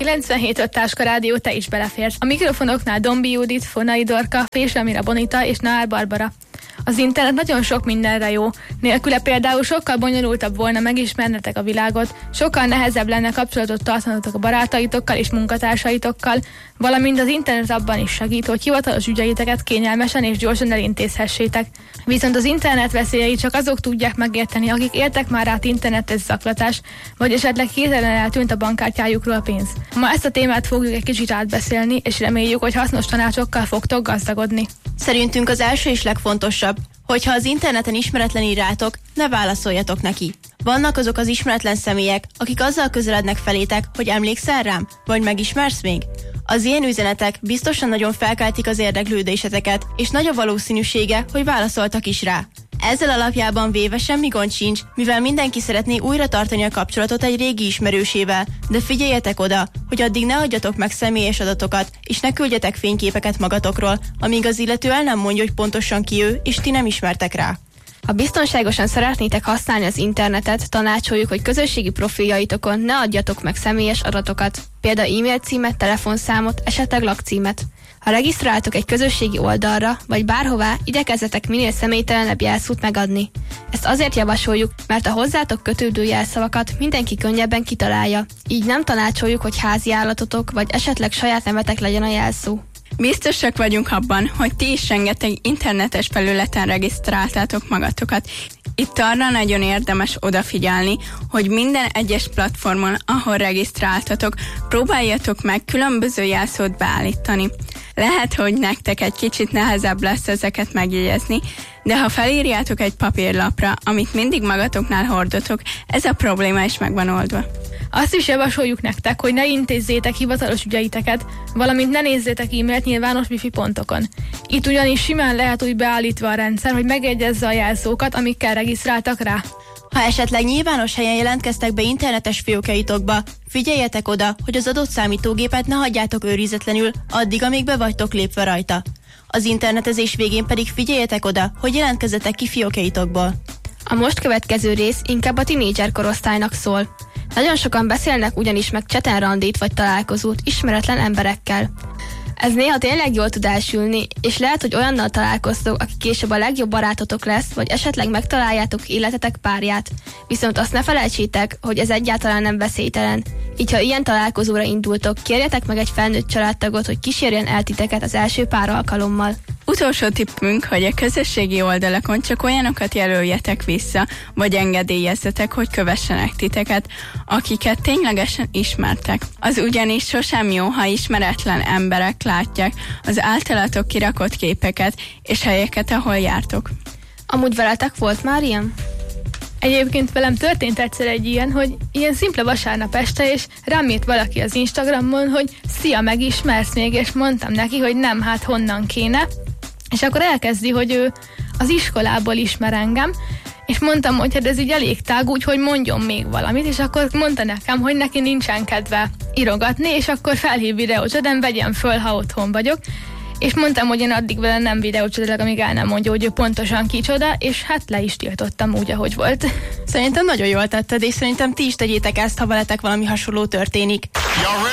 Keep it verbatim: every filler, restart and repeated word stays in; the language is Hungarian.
kilencvenhét öt Táska Rádió, te is beleférsz. A mikrofonoknál Dombi Judit, Fonai Dorka, Fés Amira Bonita és Nál Barbara. Az internet nagyon sok mindenre jó. Nélküle például sokkal bonyolultabb volna megismernetek a világot, sokkal nehezebb lenne kapcsolatot tartanatok a barátaitokkal és munkatársaitokkal, valamint az internet abban is segít, hogy hivatalos ügyeiteket kényelmesen és gyorsan elintézhessétek. Viszont az internet veszélyei csak azok tudják megérteni, akik éltek már át internetes zaklatás, vagy esetleg hirtelen eltűnt a bankkártyájukról a pénz. Ma ezt a témát fogjuk egy kicsit átbeszélni, és reméljük, hogy hasznos tanácsokkal fogtok gazdagodni. Szerintünk az első és legfontosabb, hogyha az interneten ismeretlen ír rátok, ne válaszoljatok neki. Vannak azok az ismeretlen személyek, akik azzal közelednek felétek, hogy emlékszel rám, vagy megismersz még? Az ilyen üzenetek biztosan nagyon felkeltik az érdeklődéseteket, és nagy a valószínűsége, hogy válaszoltak is rá. Ezzel alapjában véve semmi gond sincs, mivel mindenki szeretné újra tartani a kapcsolatot egy régi ismerősével, de figyeljetek oda, hogy addig ne adjatok meg személyes adatokat, és ne küldjetek fényképeket magatokról, amíg az illető el nem mondja, hogy pontosan ki ő, és ti nem ismertek rá. Ha biztonságosan szeretnétek használni az internetet, tanácsoljuk, hogy közösségi profiljaitokon ne adjatok meg személyes adatokat, például e-mail címet, telefonszámot, esetleg lakcímet. Ha regisztráltok egy közösségi oldalra, vagy bárhová, igyekezzetek minél személytelenebb jelszót megadni. Ezt azért javasoljuk, mert a hozzátok kötődő jelszavakat mindenki könnyebben kitalálja. Így nem tanácsoljuk, hogy házi állatotok, vagy esetleg saját nevetek legyen a jelszó. Biztosak vagyunk abban, hogy ti is rengeteg internetes felületen regisztráltátok magatokat. Itt arra nagyon érdemes odafigyelni, hogy minden egyes platformon, ahol regisztráltatok, próbáljatok meg különböző jelszót beállítani. Lehet, hogy nektek egy kicsit nehezebb lesz ezeket megjegyezni, de ha felírjátok egy papírlapra, amit mindig magatoknál hordotok, ez a probléma is meg van oldva. Azt is javasoljuk nektek, hogy ne intézzétek hivatalos ügyeiteket, valamint ne nézzétek e-mailt nyilvános wifi pontokon. Itt ugyanis simán lehet úgy beállítva a rendszer, hogy megjegyezze a jelszókat, amikkel regisztráltak rá. Ha esetleg nyilvános helyen jelentkeztek be internetes fiókjaitokba, figyeljetek oda, hogy az adott számítógépet ne hagyjátok őrizetlenül, addig, amíg be vagytok lépve rajta. Az internetezés végén pedig figyeljetek oda, hogy jelentkezzetek ki fiókjaitokból. A most következő rész inkább a tinédzser korosztálynak szól. Nagyon sokan beszélnek ugyanis meg cseten randit vagy találkozót ismeretlen emberekkel. Ez néha tényleg jól tud elsülni, és lehet, hogy olyannal találkoztok, aki később a legjobb barátotok lesz, vagy esetleg megtaláljátok életetek párját. Viszont azt ne felejtsétek, hogy ez egyáltalán nem veszélytelen. Így, ha ilyen találkozóra indultok, kérjetek meg egy felnőtt családtagot, hogy kísérjen el titeket az első pár alkalommal. Utolsó tippünk, hogy a közösségi oldalakon csak olyanokat jelöljetek vissza, vagy engedélyezzetek, hogy kövessenek titeket, akiket ténylegesen ismertek. Az ugyanis sosem jó, ha ismeretlen emberek látják az általatok kirakott képeket és helyeket, ahol jártok. Amúgy veletek volt már ilyen? Egyébként velem történt egyszer egy ilyen, hogy ilyen szimple vasárnap este, és rám írt valaki az Instagramon, hogy szia, megismersz még, és mondtam neki, hogy nem, hát honnan kéne. És akkor elkezdi, hogy ő az iskolából ismer engem, és mondtam, hogy hát ez így elég tág, úgyhogy mondjon még valamit, és akkor mondta nekem, hogy neki nincsen kedve írogatni, és akkor felhív videócsaten, vegyem föl, ha otthon vagyok. És mondtam, hogy én addig vele nem videócsatlak, amíg el nem mondja, hogy ő pontosan kicsoda, és hát le is tiltottam úgy, ahogy volt. Szerintem nagyon jól tetted, és szerintem ti is tegyétek ezt, ha veletek valami hasonló történik.